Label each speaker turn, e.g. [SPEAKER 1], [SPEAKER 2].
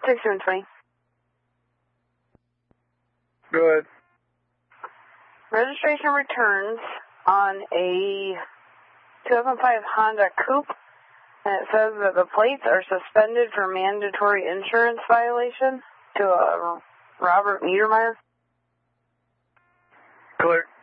[SPEAKER 1] 6720.
[SPEAKER 2] Go ahead.
[SPEAKER 1] Registration returns on a 2005 Honda Coupe, and it says that the plates are suspended for mandatory insurance violation to Robert Niedermeyer.
[SPEAKER 2] Clear.